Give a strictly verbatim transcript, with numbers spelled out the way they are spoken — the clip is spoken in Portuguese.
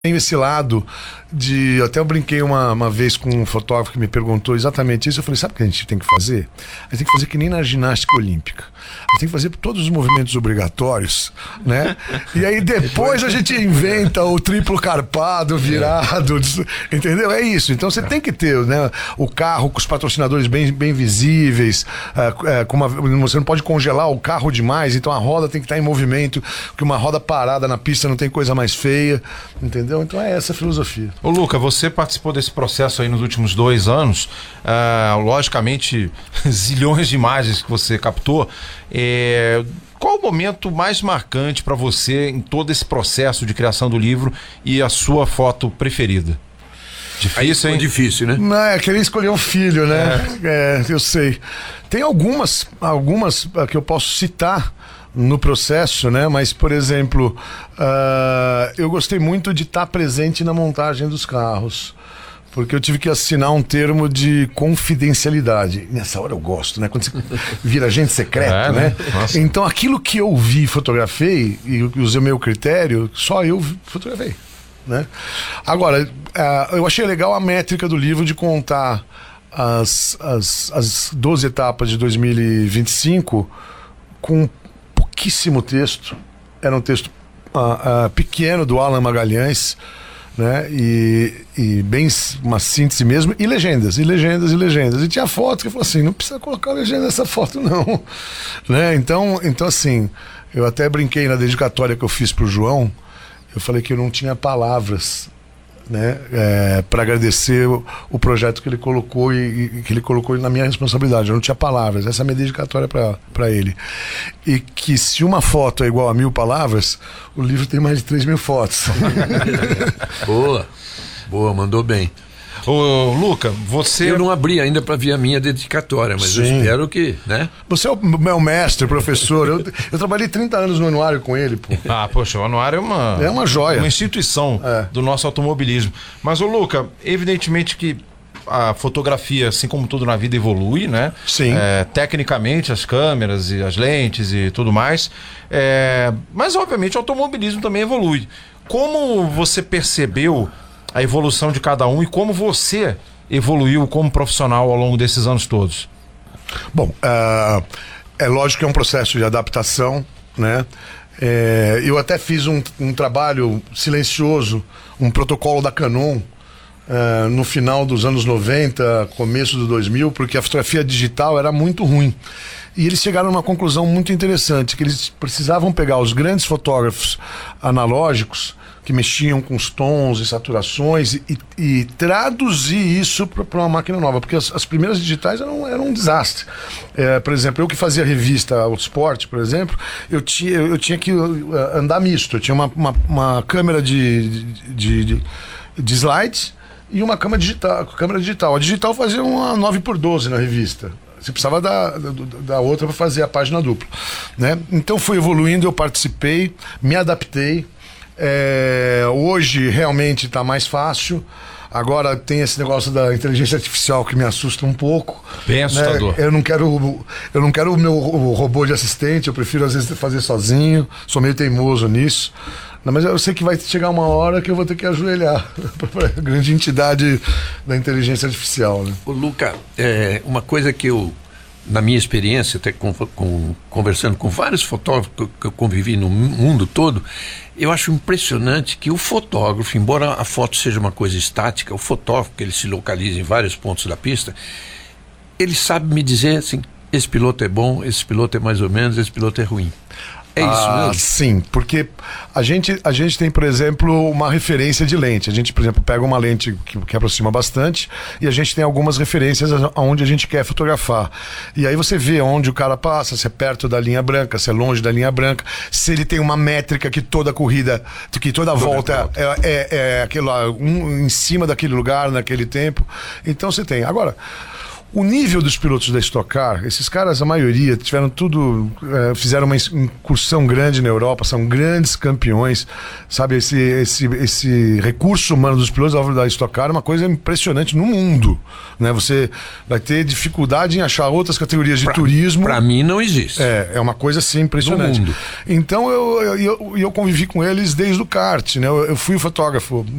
Tem esse lado de... Até eu brinquei uma, uma vez com um fotógrafo que me perguntou exatamente isso. Eu falei, sabe o que a gente tem que fazer? A gente tem que fazer que nem na ginástica olímpica. A gente tem que fazer todos os movimentos obrigatórios, né? E aí depois a gente inventa o triplo carpado, virado, entendeu? É isso. Então você tem que ter, né, o carro com os patrocinadores bem, bem visíveis, é, é, com uma, você não pode congelar o carro demais, então a roda tem que estar em movimento, porque uma roda parada na pista não tem coisa mais feia, entendeu? Então é essa a filosofia. Ô Luca, você participou desse processo aí nos últimos dois anos, uh, logicamente zilhões de imagens que você captou. É, qual o momento mais marcante para você em todo esse processo de criação do livro e a sua foto preferida? Difícil, hein? Difícil, né? Não, é querer escolher um filho, né? É. É, eu sei. Tem algumas, algumas que eu posso citar no processo, né? Mas, por exemplo, uh, eu gostei muito de estar presente na montagem dos carros, porque eu tive que assinar um termo de confidencialidade. Nessa hora eu gosto, né? Quando você vira agente secreto, é, né? Nossa. Então aquilo que eu vi, fotografei e usei o meu critério, só eu fotografei, né? Agora, uh, eu achei legal a métrica do livro de contar as, as, as doze etapas de dois mil e vinte e cinco com pouquíssimo texto. Era um texto uh, uh, pequeno do Alan Magalhães, né? E, e bem uma síntese mesmo, e legendas, e legendas, e legendas. E tinha fotos que eu falei assim, não precisa colocar legenda nessa foto não, né? Então, então assim, eu até brinquei na dedicatória que eu fiz pro João, eu falei que eu não tinha palavras, né, é, para agradecer o, o projeto que ele colocou e, e que ele colocou na minha responsabilidade. Eu não tinha palavras, essa é a minha dedicatória para ele. E que se uma foto é igual a mil palavras, o livro tem mais de três mil fotos. Boa, boa, mandou bem. Ô Luca, você... Eu não abri ainda para ver a minha dedicatória, mas Sim. eu espero que, né? Você é o meu mestre, professor. Eu, eu trabalhei trinta anos no anuário com ele, pô. Ah, poxa, o anuário é uma... É uma joia. Uma instituição é. do nosso automobilismo. Mas, ô Luca, evidentemente que a fotografia, assim como tudo na vida, evolui, né? Sim. É, tecnicamente, as câmeras e as lentes e tudo mais. É, mas, obviamente, o automobilismo também evolui. Como você percebeu a evolução de cada um e como você evoluiu como profissional ao longo desses anos todos? Bom, uh, é lógico que é um processo de adaptação, né? É, eu até fiz um, um trabalho silencioso, um protocolo da Canon uh, no final dos anos noventa, começo do dois mil, porque a fotografia digital era muito ruim. E eles chegaram a uma conclusão muito interessante, que eles precisavam pegar os grandes fotógrafos analógicos que mexiam com os tons e saturações e, e traduzir isso para uma máquina nova, porque as, as primeiras digitais eram, eram um desastre. É, por exemplo, eu que fazia revista Autosport, por exemplo, eu tinha, eu tinha que andar misto. Eu tinha uma, uma, uma câmera de, de, de, de slides e uma câmera digital, câmera digital. A digital fazia uma nove por doze na revista. Você precisava da, da, da outra para fazer a página dupla, né? Então foi evoluindo, eu participei, me adaptei. É, hoje realmente está mais fácil. Agora tem esse negócio da inteligência artificial que me assusta um pouco. Bem assustador. Né? Eu não quero, eu não quero o meu o robô de assistente, eu prefiro às vezes fazer sozinho. Sou meio teimoso nisso. Não, mas eu sei que vai chegar uma hora que eu vou ter que ajoelhar para a grande entidade da inteligência artificial, né? Ô, Luca, é, uma coisa que eu, na minha experiência, até com, com, conversando com vários fotógrafos que eu, que eu convivi no mundo todo, eu acho impressionante que o fotógrafo, embora a foto seja uma coisa estática, o fotógrafo, que ele se localiza em vários pontos da pista, ele sabe me dizer assim, esse piloto é bom, esse piloto é mais ou menos, esse piloto é ruim. É isso ah, mesmo? Sim, porque a gente, a gente tem, por exemplo, uma referência de lente. A gente, por exemplo, pega uma lente que, que aproxima bastante e a gente tem algumas referências aonde a gente quer fotografar. E aí você vê onde o cara passa, se é perto da linha branca, se é longe da linha branca, se ele tem uma métrica que toda corrida, que toda, toda volta, volta. É, é, é aquilo lá, um, em cima daquele lugar, naquele tempo. Então você tem. Agora, O nível dos pilotos da Stock Car, esses caras, a maioria, tiveram tudo, é, fizeram uma incursão grande na Europa, são grandes campeões, sabe? Esse, esse, esse recurso humano dos pilotos da Stock Car é uma coisa impressionante no mundo, né? Você vai ter dificuldade em achar outras categorias de pra, turismo. Para mim não existe. É, é uma coisa assim impressionante. No mundo. Então eu, eu, eu, eu convivi com eles desde o kart, né? Eu, eu fui o fotógrafo